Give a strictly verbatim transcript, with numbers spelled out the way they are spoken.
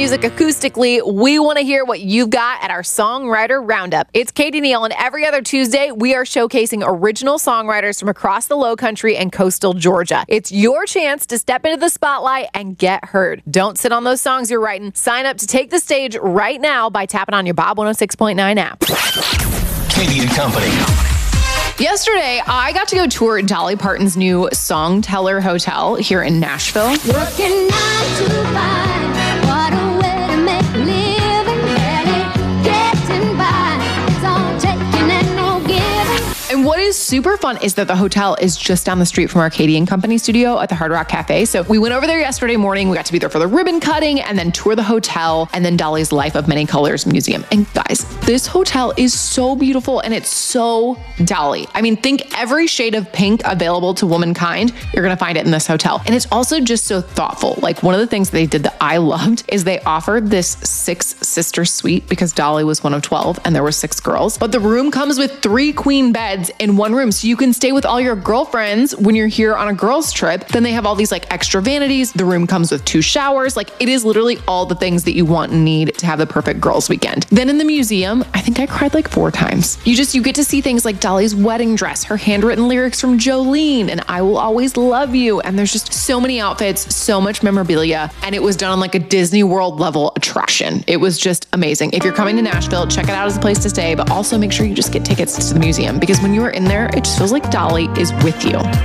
music acoustically. We want to hear what you've got at our Songwriter Roundup. It's Katie Neal, and every other Tuesday, we are showcasing original songwriters from across the Low Country and coastal Georgia. It's your chance to step into the spotlight and get heard. Don't sit on those songs you're writing. Sign up to take the stage right now by tapping on your Bob one oh six point nine app. Katie and Company. Yesterday, I got to go tour Dolly Parton's new Songteller Hotel here in Nashville. Working nine to five, what a way to make a living, barely getting by, it's all taking and no giving. And what is super fun is that the hotel is just down the street from our Katie and Company studio at the Hard Rock Cafe. So we went over there yesterday morning. We got to be there for the ribbon cutting and then tour the hotel and then Dolly's Life of Many Colors Museum. And guys, this hotel is so beautiful and it's so Dolly. I mean, think every shade of pink available to womankind, you're gonna find it in this hotel. And it's also just so thoughtful. Like, one of the things they did that I loved is they offered this six sister suite because Dolly was one of twelve and there were six girls. But the room comes with three queen beds in one room, so you can stay with all your girlfriends when you're here on a girls trip. Then they have all these like extra vanities. The room comes with two showers. Like, it is literally all the things that you want and need to have the perfect girls weekend. Then in the museum, I think I cried like four times. You just, you get to see things like Dolly's wedding dress, her handwritten lyrics from Jolene, and I Will Always Love You. And there's just so many outfits, so much memorabilia, and it was done on like a Disney World level attraction. It was just amazing. If you're coming to Nashville, check it out as a place to stay, but also make sure you just get tickets to the museum, because when you are in there, it just feels like Dolly is with you.